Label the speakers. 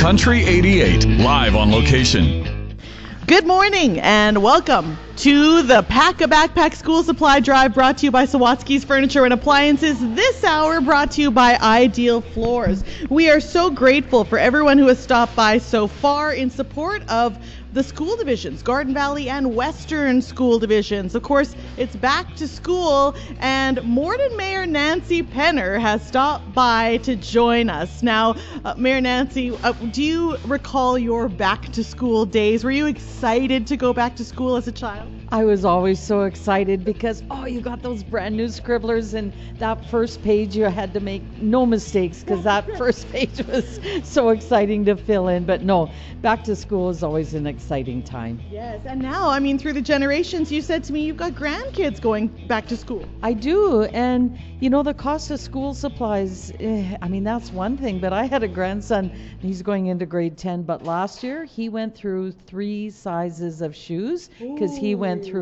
Speaker 1: Country 88, live on location.
Speaker 2: Good morning and welcome to the Pack a Backpack School Supply Drive, brought to you by Sawatsky's Furniture and Appliances. This hour brought to you by Ideal Floors. We are so grateful for everyone who has stopped by so far in support of the school divisions, Garden Valley and Western school divisions. Of course, it's back to school, and Morden Mayor Nancy Penner has stopped by to join us. Now, Mayor Nancy, do you recall your back to school days? Were you excited to go back to school as a child?
Speaker 3: I was always so excited because, you got those brand new scribblers, and that first page you had to make no mistakes because that first page was so exciting to fill in. But no, back to school is always an exciting time.
Speaker 2: Yes, and now, through the generations, you said to me you've got grandkids going back to school.
Speaker 3: I do, and the cost of school supplies, that's one thing, but I had a grandson, he's going into grade 10, but last year he went through 3 sizes of shoes because he went